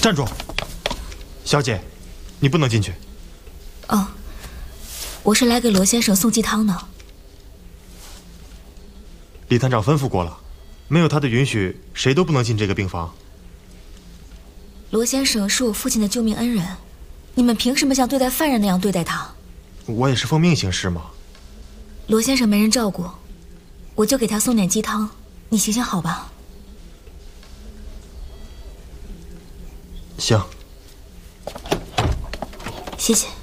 站住！小姐，你不能进去。 哦，我是来给罗先生送鸡汤的。 李探长吩咐过了，没有他的允许，谁都不能进这个病房。 罗先生是我父亲的救命恩人，你们凭什么像对待犯人那样对待他？ 我也是奉命行事嘛。 罗先生没人照顾，我就给他送点鸡汤，你行行好吧？ 行。 谢谢。